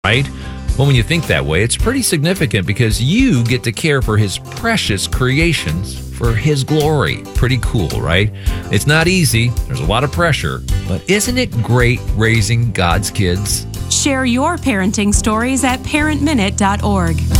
right? Well, when you think that way, it's pretty significant because you get to care for his precious creations for his glory. Pretty cool, right? It's not easy. There's a lot of pressure. But isn't it great raising God's kids? Share your parenting stories at parentminute.org.